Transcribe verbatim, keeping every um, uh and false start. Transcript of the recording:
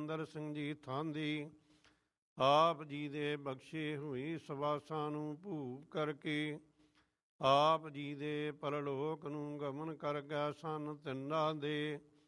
ਜਤਿੰਦਰ ਸਿੰਘ ਜੀ ਥਾਂਦੀ ਆਪ ਜੀ ਦੇ ਬਖਸ਼ੇ ਹੋਈ ਸਵਾਸਾਂ ਨੂੰ ਭੂਪ ਕਰਕੇ ਆਪ ਜੀ ਦੇ ਪਰਲੋਕ ਨੂੰ ਗਮਨ ਕਰ ਗਿਆ ਸਨ ਤਿੰਨਾਂ ਦੇ